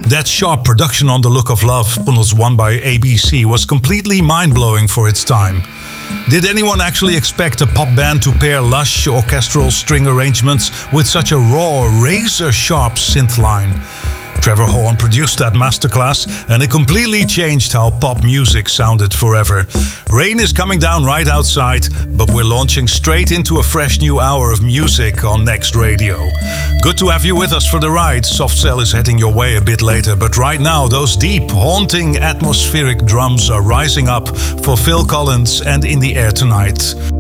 That sharp production on The Look of Love, bundles one by ABC, was completely mind-blowing for its time. Did anyone actually expect a pop band to pair lush orchestral string arrangements with such a raw, razor-sharp synth line? Trevor Horn produced that masterclass, and it completely changed how pop music sounded forever. Rain is coming down right outside, but we're launching straight into a fresh new hour of music on Next Radio. Good to have you with us for the ride. Soft Cell is heading your way a bit later, but right now those deep, haunting, atmospheric drums are rising up for Phil Collins and In the Air Tonight.